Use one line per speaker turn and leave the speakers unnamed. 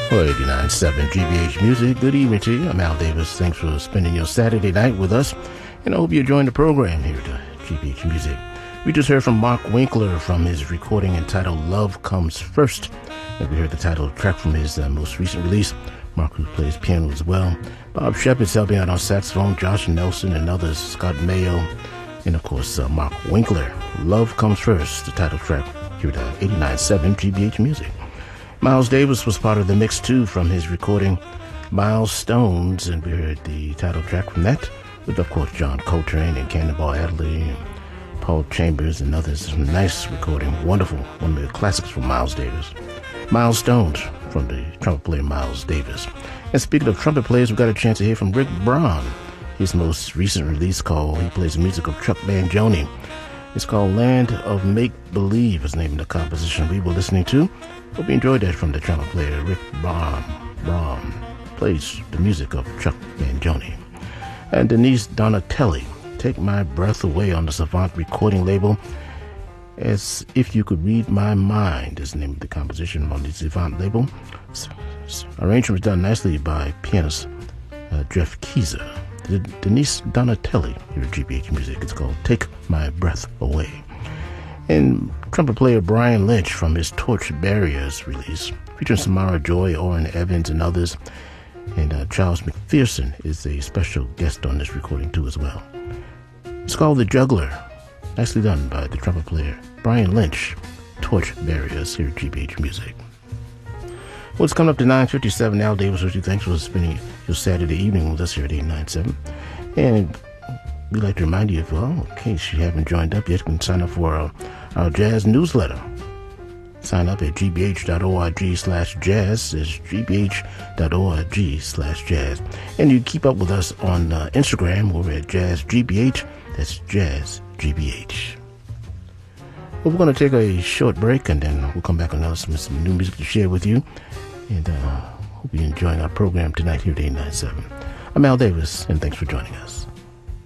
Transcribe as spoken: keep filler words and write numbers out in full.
Well, eighty-nine point seven G B H Music. Good evening to you. I'm Al Davis. Thanks for spending your Saturday night with us. And I hope you enjoying the program here at G B H Music. We just heard from Mark Winkler from his recording entitled Love Comes First. And we heard the title track from his uh, most recent release. Mark, who plays piano as well. Bob Shepard's helping out on saxophone. Josh Nelson and others. Scott Mayo. And, of course, uh, Mark Winkler. Love Comes First, the title track here at eighty-nine point seven G B H Music. Miles Davis was part of the mix, too, from his recording Milestones, and we heard the title track from that with, of course, John Coltrane and Cannonball Adderley and Paul Chambers and others. Some nice recording, wonderful, one of the classics from Miles Davis. Milestones from the trumpet player Miles Davis. And speaking of trumpet players, we got a chance to hear from Rick Braun. His most recent release called, he plays the music of Chuck Mangione. It's called Land of Make Believe, is the name of the composition we were listening to. Hope you enjoyed that from the trumpet player Rick Braun. Braun plays the music of Chuck Mangione. And Denise Donatelli, Take My Breath Away on the Savant recording label. As If You Could Read My Mind is the name of the composition on the Savant label. Arrangement was done nicely by pianist uh, Jeff Keyser. Denise Donatelli here at G B H Music. It's called Take My Breath Away. And trumpet player Brian Lynch from his Torch Barriers release, featuring Samara Joy, Orrin Evans, and others. And uh, Charles McPherson is a special guest on this recording too as well. It's called The Juggler. Nicely done by the trumpet player Brian Lynch. Torch Barriers here at G B H Music. Well, it's coming up to nine fifty-seven. Al Davis with you. Thanks for spending your Saturday evening with us here at eight nine seven. And we'd like to remind you, if, well, in case you haven't joined up yet, you can sign up for our, our jazz newsletter. Sign up at gbh.org slash jazz. It's gbh.org slash jazz. And you keep up with us on uh, Instagram. We're at jazzgbh. That's jazzgbh. Well, we're going to take a short break, and then we'll come back and have some, some new music to share with you. And uh, hope you're enjoying our program tonight here at eight nine seven. I'm Al Davis, and thanks for joining us.